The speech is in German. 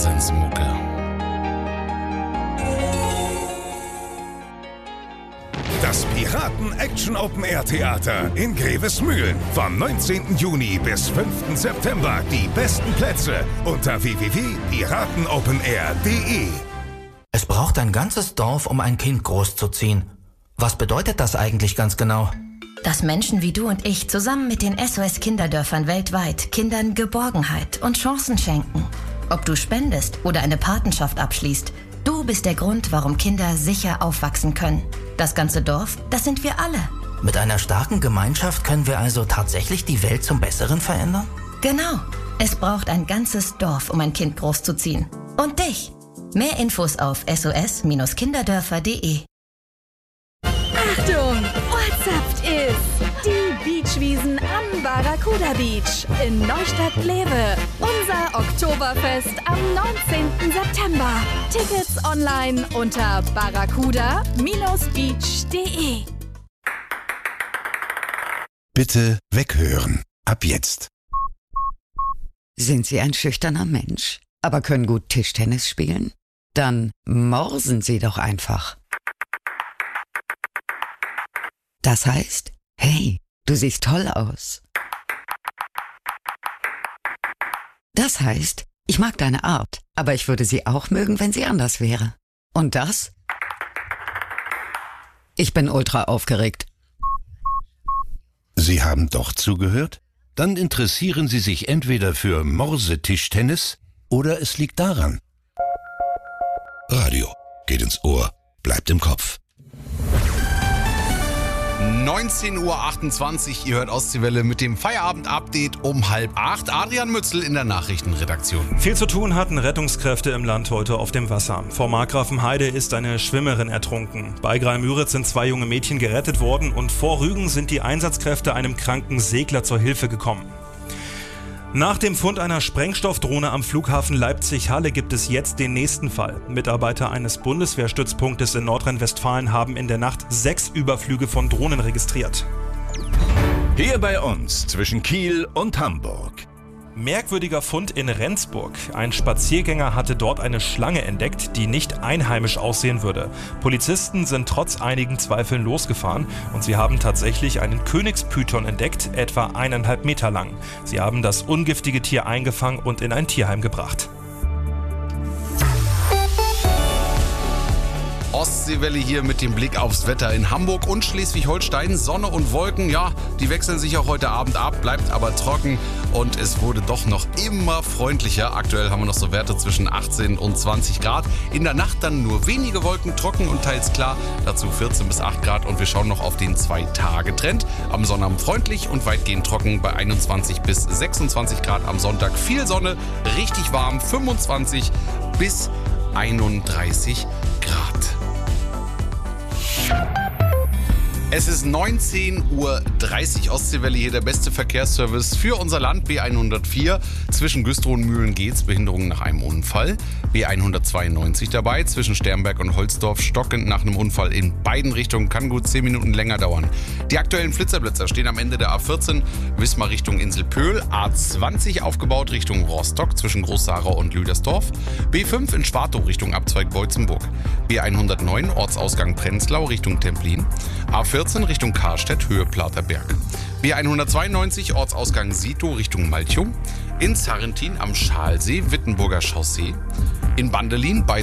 Wahnsinnsmucke. Das Piraten-Action-Open-Air-Theater in Grevesmühlen. Vom 19. Juni bis 5. September. Die besten Plätze unter www.piratenopenair.de. Es braucht ein ganzes Dorf, um ein Kind großzuziehen. Was bedeutet das eigentlich ganz genau? Dass Menschen wie du und ich zusammen mit den SOS-Kinderdörfern weltweit Kindern Geborgenheit und Chancen schenken. Ob du spendest oder eine Patenschaft abschließt, du bist der Grund, warum Kinder sicher aufwachsen können. Das ganze Dorf, das sind wir alle. Mit einer starken Gemeinschaft können wir also tatsächlich die Welt zum Besseren verändern? Genau. Es braucht ein ganzes Dorf, um ein Kind großzuziehen. Und dich. Mehr Infos auf sos-kinderdörfer.de. Achtung! WhatsApp ist die Beachwiesen am Barracuda Beach in Neustadt-Glewe. Unser Oktoberfest am 19. September. Tickets online unter barracuda-beach.de. Bitte weghören. Ab jetzt. Sind Sie ein schüchterner Mensch, aber können gut Tischtennis spielen? Dann morsen Sie doch einfach. Das heißt, hey, du siehst toll aus. Das heißt, ich mag deine Art, aber ich würde sie auch mögen, wenn sie anders wäre. Und das? Ich bin ultra aufgeregt. Sie haben doch zugehört? Dann interessieren Sie sich entweder für Morsetischtennis oder es liegt daran. Radio geht ins Ohr, bleibt im Kopf. 19.28 Uhr, ihr hört Ostseewelle mit dem Feierabend-Update um 7:30. Adrian Mützel in der Nachrichtenredaktion. Viel zu tun hatten Rettungskräfte im Land heute auf dem Wasser. Vor Markgrafenheide ist eine Schwimmerin ertrunken. Bei Greimüritz sind 2 junge Mädchen gerettet worden und vor Rügen sind die Einsatzkräfte einem kranken Segler zur Hilfe gekommen. Nach dem Fund einer Sprengstoffdrohne am Flughafen Leipzig-Halle gibt es jetzt den nächsten Fall. Mitarbeiter eines Bundeswehrstützpunktes in Nordrhein-Westfalen haben in der Nacht 6 Überflüge von Drohnen registriert. Hier bei uns zwischen Kiel und Hamburg. Merkwürdiger Fund in Rendsburg. Ein Spaziergänger hatte dort eine Schlange entdeckt, die nicht einheimisch aussehen würde. Polizisten sind trotz einigen Zweifeln losgefahren und sie haben tatsächlich einen Königspython entdeckt, etwa 1,5 Meter lang. Sie haben das ungiftige Tier eingefangen und in ein Tierheim gebracht. Ostseewelle hier mit dem Blick aufs Wetter in Hamburg und Schleswig-Holstein. Sonne und Wolken, ja, die wechseln sich auch heute Abend ab, bleibt aber trocken und es wurde doch noch immer freundlicher. Aktuell haben wir noch so Werte zwischen 18 und 20 Grad. In der Nacht dann nur wenige Wolken, trocken und teils klar, dazu 14 bis 8 Grad und wir schauen noch auf den 2-Tage-Trend. Am Sonnabend freundlich und weitgehend trocken bei 21 bis 26 Grad am Sonntag. Viel Sonne, richtig warm, 25 bis 31 Grad. Es ist 19.30 Uhr, Ostseewelle hier, der beste Verkehrsservice für unser Land. B104 zwischen Güstrow und Mühlen-Geetz, Behinderung nach einem Unfall. B192 dabei, zwischen Sternberg und Holzdorf, stockend nach einem Unfall in beiden Richtungen, kann gut 10 Minuten länger dauern. Die aktuellen Flitzerblitzer stehen am Ende der A14, Wismar Richtung Inselpöhl, A20 aufgebaut Richtung Rostock, zwischen Groß-Sarau und Lüdersdorf, B5 in Schwartow Richtung Abzweig Beutzenburg, B109 Ortsausgang Prenzlau Richtung Templin, A14 Richtung Karstedt, Höhe Platerberg. B192 Ortsausgang Sito Richtung Malchow. In Sarrentin am Schalsee, Wittenburger Chaussee. In Bandelin bei